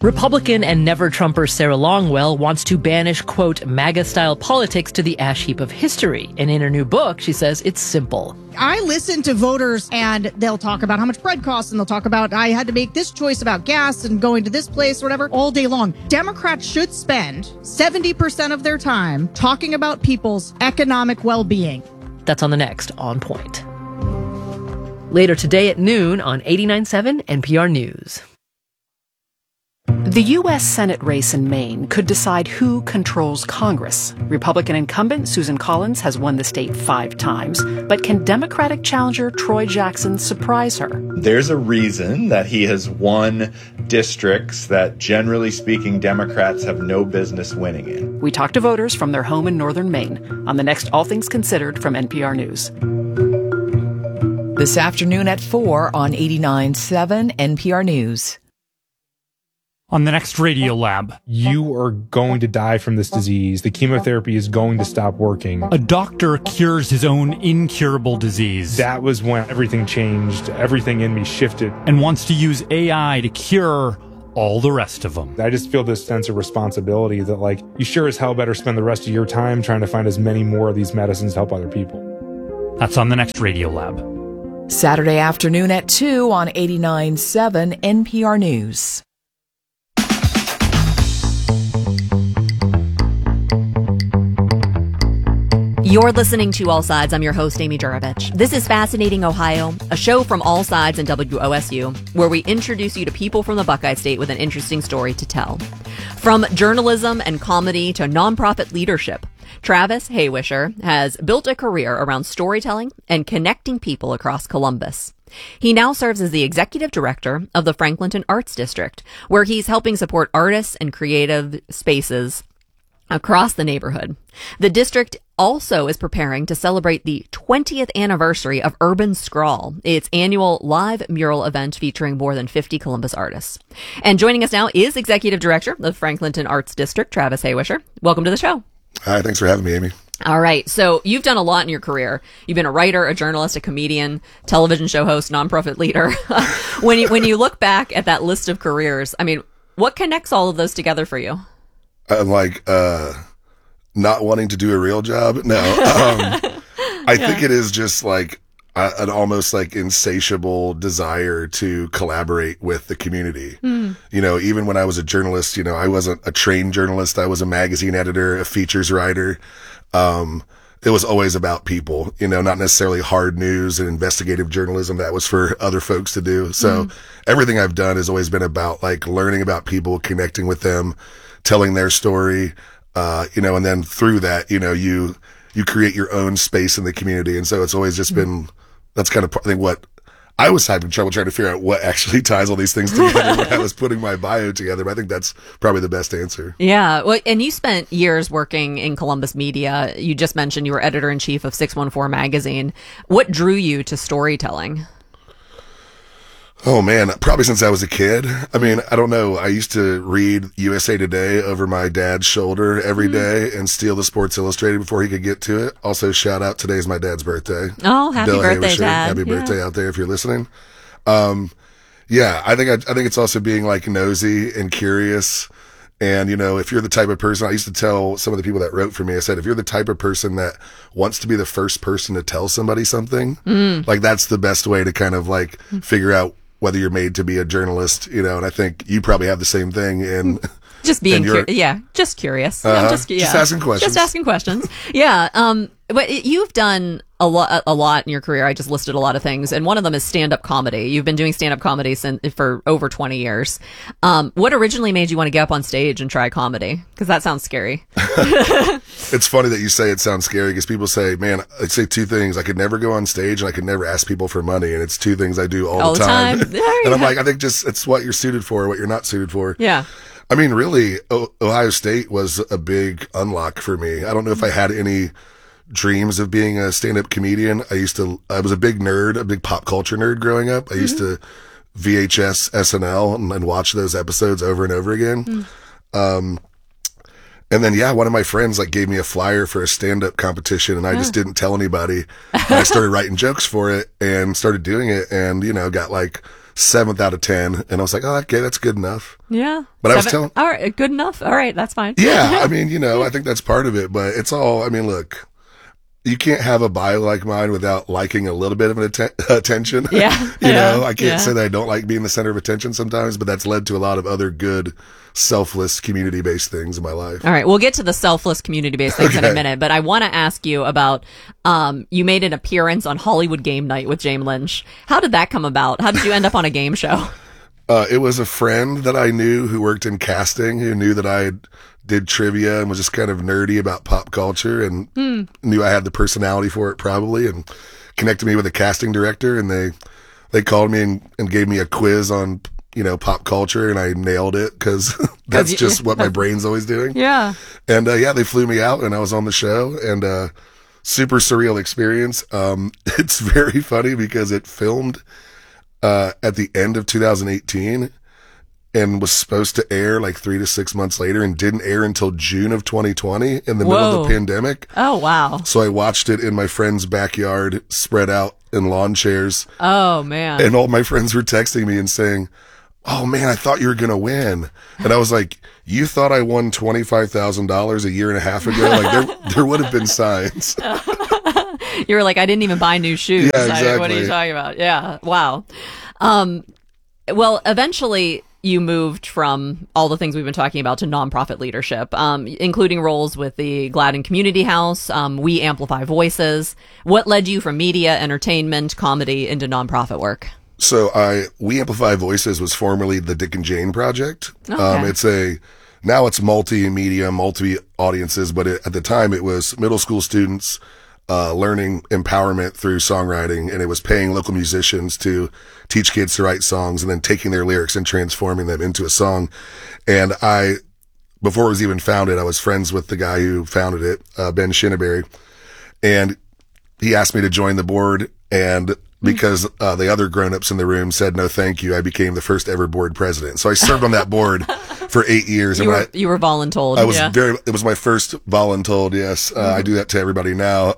Republican and never-Trumper Sarah Longwell wants to banish, quote, MAGA-style politics to the ash heap of history. And in her new book, she says it's simple. I listen to voters and they'll talk about how much bread costs and they'll talk about I had to make this choice about gas and going to this place or whatever all day long. Democrats should spend 70% of their time talking about people's economic well-being. That's on the next On Point. Later today at noon on 89.7 NPR News. The U.S. Senate race in Maine could decide who controls Congress. Republican incumbent Susan Collins has won the state 5 times, but can Democratic challenger Troy Jackson surprise her? There's a reason that he has won districts that, generally speaking, Democrats have no business winning in. We talked to voters from their home in northern Maine on the next All Things Considered from NPR News. This afternoon at 4 on 89.7 NPR News. On the next Radio Lab. You are going to die from this disease. The chemotherapy is going to stop working. A doctor cures his own incurable disease. That was when everything changed. Everything in me shifted. And wants to use AI to cure all the rest of them. I just feel this sense of responsibility that, like, you sure as hell better spend the rest of your time trying to find as many more of these medicines to help other people. That's on the next Radio Lab. Saturday afternoon at 2 on 89.7 NPR News. You're listening to All Sides. I'm your host, Amy Juravich. This is Fascinating Ohio, a show from All Sides and WOSU, where we introduce you to people from the Buckeye State with an interesting story to tell. From journalism and comedy to nonprofit leadership, Travis Haywisher has built a career around storytelling and connecting people across Columbus. He now serves as the executive director of the Franklinton Arts District, where he's helping support artists and creative spaces across the neighborhood. The district also is preparing to celebrate the 20th anniversary of Urban Scrawl, its annual live mural event featuring more than 50 Columbus artists. And joining us now is Executive Director of the Franklinton Arts District, Travis Haywisher. Welcome to the show. Hi, thanks for having me, Amy. All right. So you've done a lot in your career. You've been a writer, a journalist, a comedian, television show host, nonprofit leader. When you look back at that list of careers, I mean, what connects all of those together for you? Not wanting to do a real job. No, I think it is just like an almost like insatiable desire to collaborate with the community. You know, even when I was a journalist, you know, I wasn't a trained journalist. I was a magazine editor, a features writer. It was always about people, you know, not necessarily hard news and investigative journalism. That was for other folks to do. So everything I've done has always been about like learning about people, connecting with them, telling their story. You know, and then through that, you know, you create your own space in the community. And so it's always just been, that's kind of, I think, what I was having trouble trying to figure out what actually ties all these things together when I was putting my bio together. But I think that's probably the best answer. Yeah. Well, and you spent years working in Columbus media. You just mentioned you were editor-in-chief of 614 magazine. What drew you to storytelling? Oh man, probably since I was a kid. I mean, I don't know. I used to read USA Today over my dad's shoulder every day and steal the Sports Illustrated before he could get to it. Also, shout out, today's my dad's birthday. Oh, happy Bill birthday, Haywisher. Dad. Happy birthday out there if you're listening. Yeah, I think it's also being like nosy and curious. And, you know, if you're the type of person, I used to tell some of the people that wrote for me, I said, if you're the type of person that wants to be the first person to tell somebody something, like that's the best way to kind of like figure out whether you're made to be a journalist, you know, and I think you probably have the same thing in just being just curious. Just asking questions. Just asking questions. Yeah. But you've done a lot in your career. I just listed a lot of things, and one of them is stand-up comedy. You've been doing stand-up comedy for over 20 years. What originally made you want to get up on stage and try comedy? Because that sounds scary. It's funny that you say it sounds scary because people say, man, I'd say 2 things. I could never go on stage and I could never ask people for money. And it's 2 things I do all the time. And I'm like, I think just it's what you're suited for, what you're not suited for. Yeah. I mean, really, Ohio State was a big unlock for me. I don't know if I had any dreams of being a stand-up comedian. I was a big nerd, a big pop culture nerd growing up. I used to VHS SNL and watch those episodes over and over again. And then, one of my friends like gave me a flyer for a stand-up competition and I just didn't tell anybody. And I started writing jokes for it and started doing it and, you know, got like 7th out of 10. And I was like, oh, okay, that's good enough. Yeah. But I was telling, all right, good enough. All right, that's fine. yeah, I mean, I think that's part of it, but it's all, I mean, look, you can't have a bio like mine without liking a little bit of an attention. Yeah. I can't say that I don't like being the center of attention sometimes, but that's led to a lot of other good, selfless, community-based things in my life. All right. We'll get to the selfless, community-based things in a minute, but I want to ask you about, you made an appearance on Hollywood Game Night with James Lynch. How did that come about? How did you end up on a game show? It was a friend that I knew who worked in casting, who knew that I did trivia and was just kind of nerdy about pop culture and knew I had the personality for it probably, and connected me with a casting director, and they called me and gave me a quiz on, pop culture, and I nailed it because that's just what my brain's always doing. Yeah. And they flew me out and I was on the show, and super surreal experience. It's very funny because it filmed at the end of 2018 and was supposed to air like 3 to 6 months later, and didn't air until June of 2020 in the middle of the pandemic. Oh, wow. So I watched it in my friend's backyard, spread out in lawn chairs. Oh, man. And all my friends were texting me and saying, oh man, I thought you were going to win. And I was like, you thought I won $25,000 a year and a half ago? Like there would have been signs. You were like, I didn't even buy new shoes. Yeah, exactly. What are you talking about? Yeah. Wow. Well, eventually you moved from all the things we've been talking about to nonprofit leadership, including roles with the Gladden Community House, We Amplify Voices. What led you from media, entertainment, comedy into nonprofit work? So We Amplify Voices was formerly the Dick and Jane Project. Okay. Now it's multimedia, multi-audiences, but at the time it was middle school students learning empowerment through songwriting, and it was paying local musicians to teach kids to write songs and then taking their lyrics and transforming them into a song. And before it was even founded, I was friends with the guy who founded it, Ben Shinneberry, and he asked me to join the board, and because the other grown-ups in the room said no thank you, I became the first ever board president. So I served on that board for 8 years. You were voluntold. It was my first voluntold, yes. I do that to everybody now.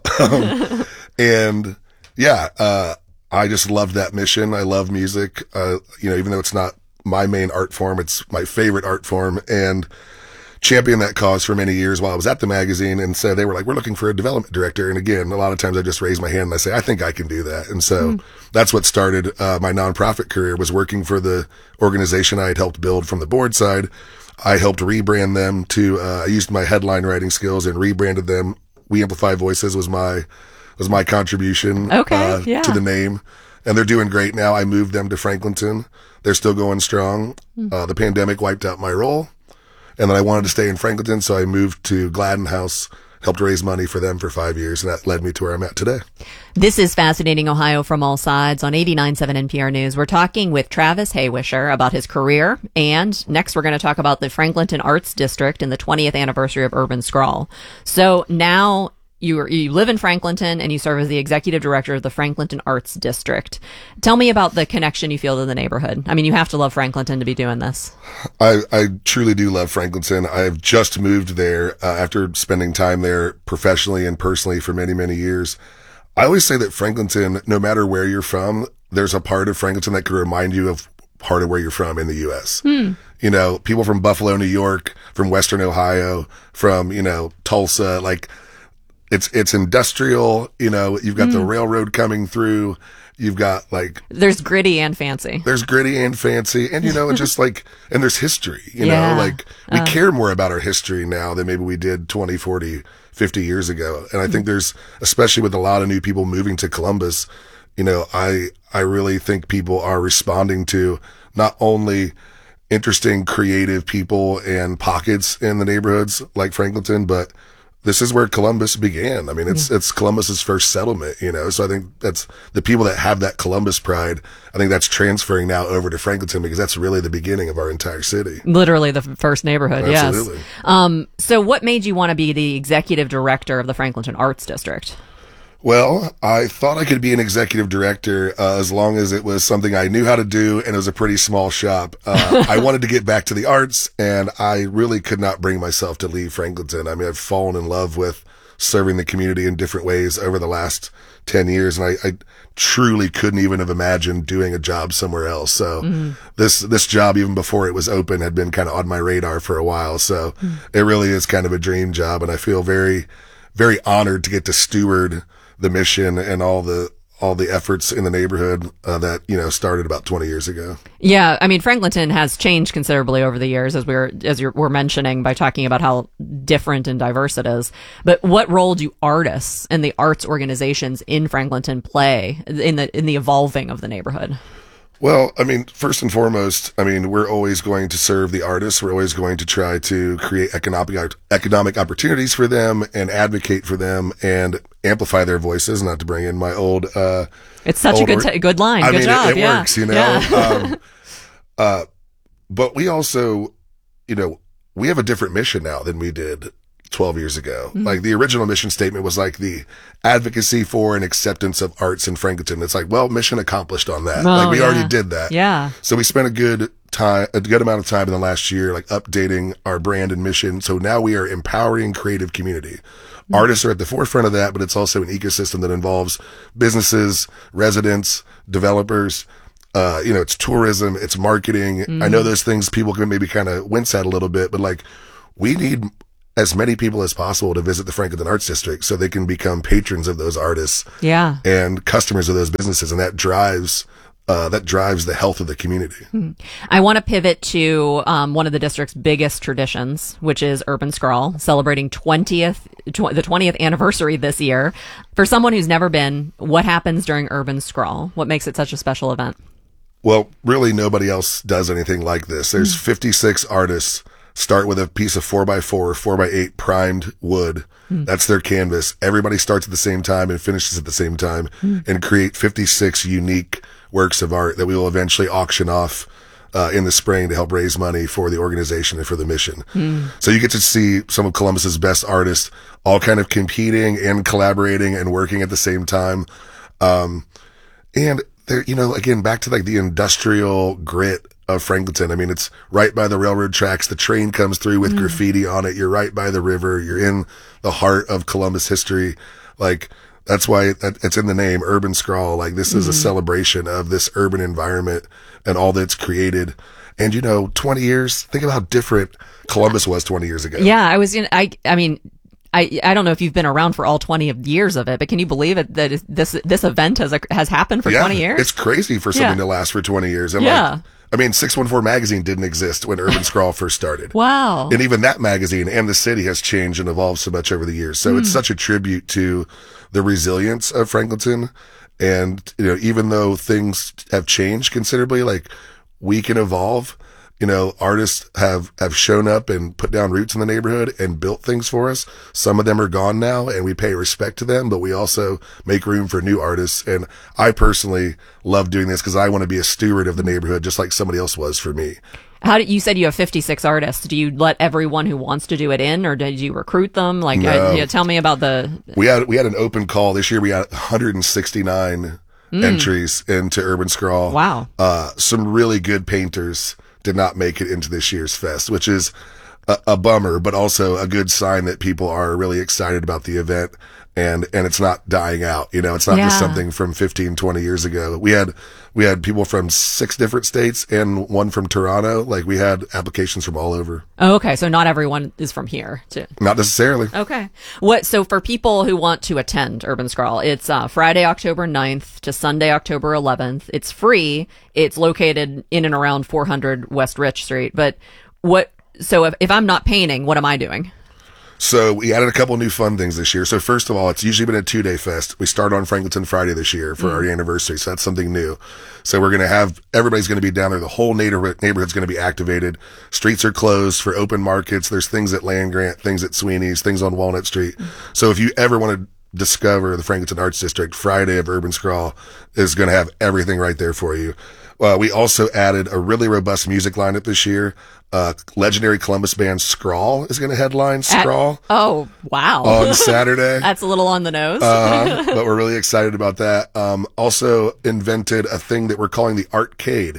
And yeah, I just loved that mission. I love music. Even though it's not my main art form, it's my favorite art form, and championed that cause for many years while I was at the magazine. And so they were like, we're looking for a development director. And again, a lot of times I just raise my hand and I say, I think I can do that. And so that's what started my nonprofit career, was working for the organization I had helped build from the board side. I helped rebrand them I used my headline writing skills and rebranded them. We Amplify Voices was my contribution to the name. And they're doing great now. I moved them to Franklinton. They're still going strong. The pandemic wiped out my role. And then I wanted to stay in Franklinton, so I moved to Gladden House, helped raise money for them for 5 years, and that led me to where I'm at today. This is Fascinating Ohio from All Sides on 89.7 NPR News. We're talking with Travis Haywisher about his career, and next we're going to talk about the Franklinton Arts District and the 20th anniversary of Urban Scrawl. So now you live in Franklinton and you serve as the executive director of the Franklinton Arts District. Tell me about the connection you feel to the neighborhood. I mean, you have to love Franklinton to be doing this. I truly do love Franklinton. I've just moved there after spending time there professionally and personally for many, many years. I always say that Franklinton, no matter where you're from, there's a part of Franklinton that could remind you of part of where you're from in the U.S. People from Buffalo, New York, from Western Ohio, from, Tulsa, like, it's industrial, you've got the railroad coming through. You've got there's gritty and fancy. And it's just and there's history, we care more about our history now than maybe we did 20, 40, 50 years ago. And I think there's, especially with a lot of new people moving to Columbus, I really think people are responding to not only interesting, creative people and pockets in the neighborhoods like Franklinton, but this is where Columbus began. I mean, it's Columbus's first settlement, so I think that's the people that have that Columbus pride. I think that's transferring now over to Franklinton because that's really the beginning of our entire city. Literally the first neighborhood. Absolutely. Yes. So what made you want to be the executive director of the Franklinton Arts District? Well, I thought I could be an executive director as long as it was something I knew how to do and it was a pretty small shop. I wanted to get back to the arts, and I really could not bring myself to leave Franklinton. I mean, I've fallen in love with serving the community in different ways over the last 10 years. And I truly couldn't even have imagined doing a job somewhere else. So this job, even before it was open, had been kind of on my radar for a while. So it really is kind of a dream job. And I feel very, very honored to get to steward the mission and all the efforts in the neighborhood that, started about 20 years ago. Yeah, I mean, Franklinton has changed considerably over the years, as we're mentioning by talking about how different and diverse it is. But what role do artists and the arts organizations in Franklinton play in the evolving of the neighborhood? Well, I mean, first and foremost, we're always going to serve the artists. We're always going to try to create economic opportunities for them and advocate for them and amplify their voices, not to bring in my old, it's such a good line. Good job. It works, Yeah. But we also, we have a different mission now than we did 12 years ago. Like the original mission statement was like the advocacy for and acceptance of arts in Franklinton. It's like, well, mission accomplished on that. We already did that. Yeah. So we spent a good amount of time in the last year, like updating our brand and mission. So now we are empowering creative community. Artists are at the forefront of that, but it's also an ecosystem that involves businesses, residents, developers. It's tourism, it's marketing. I know those things people can maybe kind of wince at a little bit, but like we need as many people as possible to visit the Franklinton Arts District so they can become patrons of those artists and customers of those businesses. And that drives the health of the community. I want to pivot to one of the district's biggest traditions, which is Urban Scrawl, celebrating the 20th anniversary this year. For someone who's never been, what happens during Urban Scrawl? What makes it such a special event? Well, really nobody else does anything like this. There's 56 artists. Start with a piece of 4x4, 4x8 primed wood. That's their canvas. Everybody starts at the same time and finishes at the same time and create 56 unique works of art that we will eventually auction off in the spring to help raise money for the organization and for the mission. So you get to see some of Columbus's best artists all kind of competing and collaborating and working at the same time. And there, again, back to like the industrial grit of Franklinton. I mean, it's right by the railroad tracks. The train comes through with graffiti on it. You're right by the river. You're in the heart of Columbus history. Like, that's why it's in the name, Urban Scrawl. Like, this is a celebration of this urban environment and all that's created. And, 20 years, think of how different Columbus was 20 years ago. Yeah, I don't know if you've been around for all 20 years of it, but can you believe it that this event has happened for 20 years? It's crazy for something to last for 20 years. And 614 magazine didn't exist when Urban Scrawl first started. Wow. And even that magazine and the city has changed and evolved so much over the years. So it's such a tribute to the resilience of Franklinton. And, even though things have changed considerably, like we can evolve. Artists have shown up and put down roots in the neighborhood and built things for us. Some of them are gone now and we pay respect to them, but we also make room for new artists. And I personally love doing this because I want to be a steward of the neighborhood just like somebody else was for me. You said you have 56 artists. Do you let everyone who wants to do it in, or did you recruit them? Like, no. Tell me about we had an open call this year. We had 169 entries into Urban Scrawl. Wow. Some really good painters did not make it into this year's fest, which is a bummer, but also a good sign that people are really excited about the event and it's not dying out. It's not just something from 15, 20 years ago. We had people from 6 different states and one from Toronto. Like, we had applications from all over. Oh, okay. So not everyone is from here too. Not necessarily. Okay. So for people who want to attend Urban Scrawl, it's Friday, October 9th to Sunday, October 11th. It's free. It's located in and around 400 West Rich Street. But so if I'm not painting, what am I doing? So we added a couple new fun things this year. So first of all, it's usually been a 2-day fest. We start on Franklinton Friday this year for our anniversary. So that's something new. So we're going to have, everybody's going to be down there. The whole neighborhood's going to be activated. Streets are closed for open markets. There's things at Land Grant, things at Sweeney's, things on Walnut Street. So if you ever want to discover the Franklinton Arts District, Friday of Urban Scrawl is going to have everything right there for you. We also added a really robust music lineup this year. Legendary Columbus band Scrawl is going to headline Scrawl. Oh, wow. On Saturday. That's a little on the nose. But we're really excited about that. Also invented a thing that we're calling the Artcade.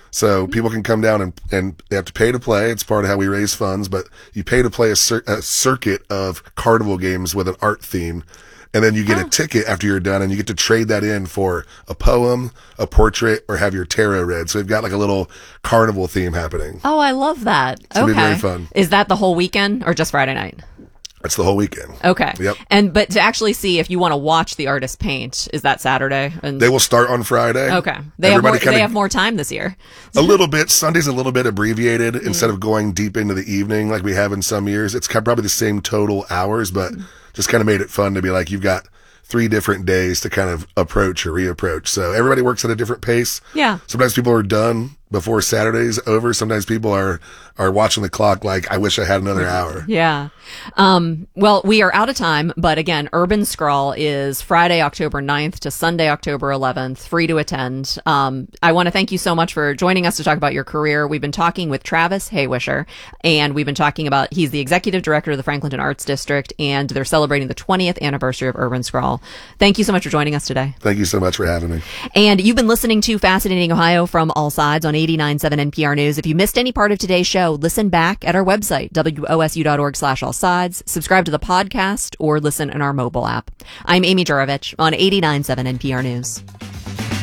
So people can come down and they have to pay to play. It's part of how we raise funds, but you pay to play a circuit of carnival games with an art theme. And then you get a ticket after you're done, and you get to trade that in for a poem, a portrait, or have your tarot read. So we've got like a little carnival theme happening. Oh, I love that. It's gonna be very fun. Is that the whole weekend or just Friday night? That's the whole weekend. Okay. Yep. But to actually see if you want to watch the artist paint, is that Saturday? And they will start on Friday. Okay. They have more time this year. A little bit. Sunday's a little bit abbreviated. Instead of going deep into the evening like we have in some years, it's probably the same total hours, but just kind of made it fun to be like, you've got 3 different days to kind of approach or reapproach. So everybody works at a different pace. Yeah. Sometimes people are done before Saturday's over. Sometimes people are watching the clock like, I wish I had another hour. Yeah. Well, we are out of time, but again, Urban Scrawl is Friday, October 9th to Sunday, October 11th, free to attend. I want to thank you so much for joining us to talk about your career. We've been talking with Travis Haywisher, and we've been talking about, he's the executive director of the Franklinton Arts District, and they're celebrating the 20th anniversary of Urban Scrawl. Thank you so much for joining us today. Thank you so much for having me. And you've been listening to Fascinating Ohio from All Sides on 89.7 NPR News. If you missed any part of today's show, listen back at our website, wosu.org/allsides, subscribe to the podcast, or listen in our mobile app. I'm Amy Jurovich on 89.7 NPR News.